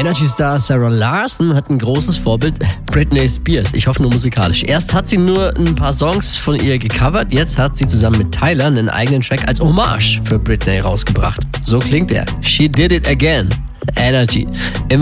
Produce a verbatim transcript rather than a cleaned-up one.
Energy-Star Sarah Larson hat ein großes Vorbild, Britney Spears. Ich hoffe nur musikalisch. Erst hat sie nur ein paar Songs von ihr gecovert, jetzt hat sie zusammen mit Tyler einen eigenen Track als Hommage für Britney rausgebracht. So klingt er. She did it again. Energy. Immer